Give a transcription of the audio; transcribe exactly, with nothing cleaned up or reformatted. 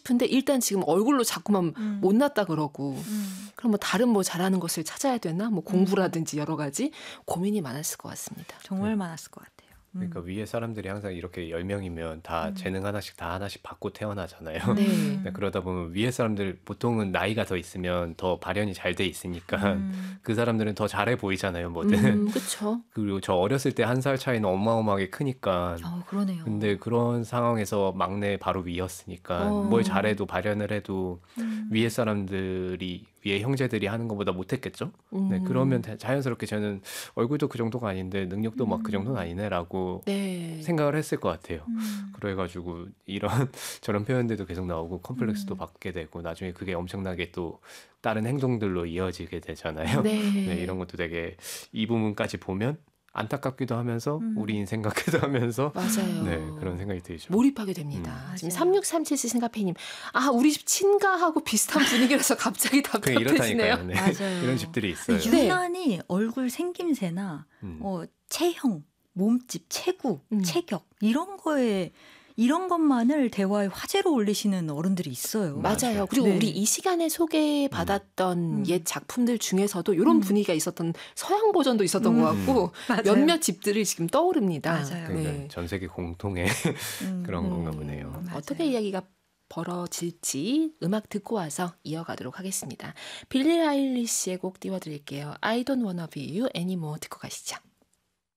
싶은데 일단 지금 얼굴로 자꾸만 음. 못났다 그러고 음. 그럼 뭐 다른 뭐 잘하는 것을 찾아야 되나? 뭐 공부라든지 여러 가지 고민이 많았을 것 같습니다. 정말 네. 많았을 것 같아요. 그러니까 위에 사람들이 항상 이렇게 열 명이면 다 음. 재능 하나씩 다 하나씩 받고 태어나잖아요. 네. 음. 네, 그러다 보면 위에 사람들 보통은 나이가 더 있으면 더 발현이 잘 돼 있으니까 음. 그 사람들은 더 잘해 보이잖아요, 뭐든. 음, 그렇죠. 그리고 저 어렸을 때 한 살 차이는 어마어마하게 크니까. 어, 그러네요. 근데 그런 상황에서 막내 바로 위였으니까 어. 뭘 잘해도 발현을 해도 음. 위에 사람들이 위에 형제들이 하는 것보다 못했겠죠. 네, 음. 그러면 자- 자연스럽게 저는 얼굴도 그 정도가 아닌데 능력도 막 그 정도는 아니네라고 네. 생각을 했을 것 같아요. 음. 그래가지고 이런 저런 표현들도 계속 나오고 컴플렉스도 음. 받게 되고 나중에 그게 엄청나게 또 다른 행동들로 이어지게 되잖아요. 네. 네, 이런 것도 되게 이 부분까지 보면 안타깝기도 하면서 음. 우리 인생 같기도 하면서 맞아요. 네, 그런 생각이 들죠. 몰입하게 됩니다. 음. 지금 맞아요. 삼육삼칠 생카페님, 아 우리 집 친가하고 비슷한 분위기라서 갑자기 그냥 답답해지네요. 이렇다니까요. 네. 맞아요. 이런 집들이 있어요. 네. 유난히 얼굴 생김새나 음. 어, 체형, 몸집, 체구, 음. 체격 이런 거에 이런 것만을 대화의 화제로 올리시는 어른들이 있어요. 맞아요. 그리고 네. 우리 이 시간에 소개받았던 음. 옛 작품들 중에서도 이런 음. 분위기가 있었던 서양 버전도 있었던 음. 것 같고 맞아요. 몇몇 집들이 지금 떠오릅니다. 맞아요. 그러니까 네. 전 세계 공통의 음. 그런 음. 건가 보네요. 맞아요. 어떻게 이야기가 벌어질지 음악 듣고 와서 이어가도록 하겠습니다. 빌리 아일리시의 곡 띄워드릴게요. I don't wanna be you anymore 듣고 가시죠.